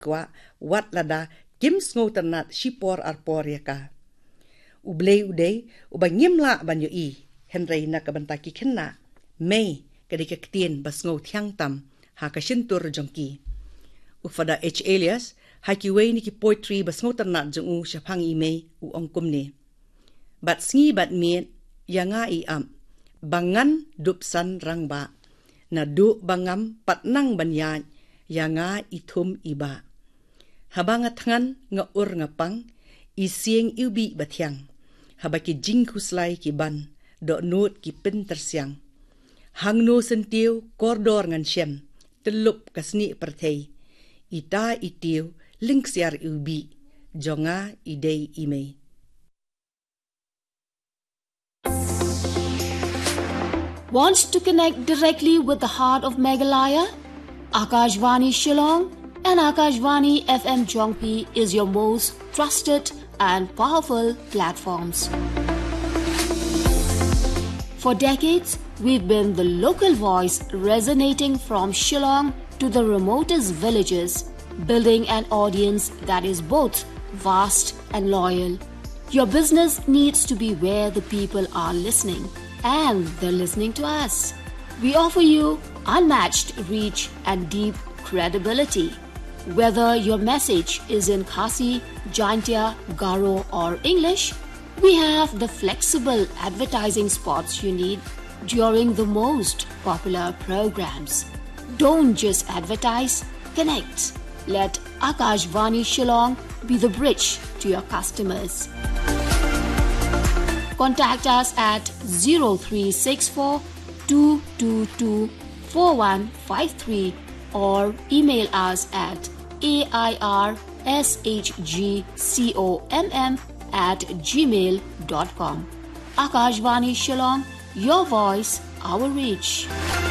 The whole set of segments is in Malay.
kwa wat lada kims ngau ternat shipor arpor ya ka. Ublei udei ubang nyimla banyo i henrei na kabantaki kena mei kadika ketien bas ngau tiang tam ha kashintur jongki. Ufada H. Elias haki wei ni ki poetry bas ngau ternat jong u syapang i mei u ongkum ni. Bat sngi bat miet yanga i am bangan dupsan rangba na du bangam patnang banyan yanga itum iba. Habangat ngan nga ngapang isieng iubi batyang. Habaki jing kuslay ki ban do not ki pin tersiang. Hangno sentiu kordor ngan syem telup kasni pertei. Ita itiu link siar iubi jonga idei imei. Wants to connect directly with the heart of Meghalaya? Akashvani Shillong and Akashvani FM Jongpi is your most trusted and powerful platforms. For decades, we've been the local voice resonating from Shillong to the remotest villages, building an audience that is both vast and loyal. Your business needs to be where the people are listening, and they're listening to us. We offer you unmatched reach and deep credibility. Whether your message is in Khasi, Jaintia, Garo or English, we have the flexible advertising spots you need during the most popular programs. Don't just advertise, connect. Let Akashvani Shillong be the bridge to your customers. Contact us at 0364 222 4153 or email us at airshgcomm@gmail.com. Akashvani Shillong, your voice, our reach.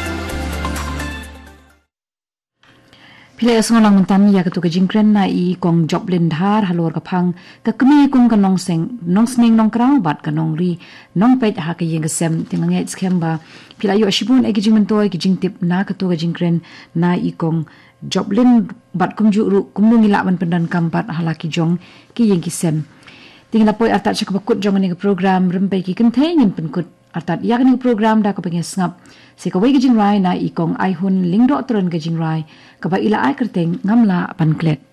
Pila asngolang mentan ya ketu kejingkren na I kong joblin dhar halor kapang kakmi kong kanong seng nong sning nong krau bat kanong ri nong pet ha ke yeng kesem tingang et skemba pila yo ashibun e kejing mentoi kejing tip na ketu kejingkren na I kong joblin bat kum juru kum ngila ban pendan kampat halaki jong ki yeng kisem tingla poi atat chakapakut jong ni program rempai ki kenthe nyin penkut atat yak ni program da ka pengen ngap sikawai kejing rai na I kong ai hun lingdo tron kejing rai kaba ila ai kerteng ngamla panklet